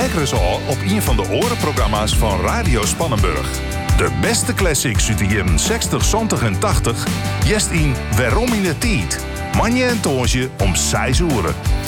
kijken eens al op een van de orenprogramma's van Radio Spannenburg. De beste classics uit de jaren 60, 70 en 80. Jest in Waarom in de Tijd. Manje en Toonsje om 6 uur.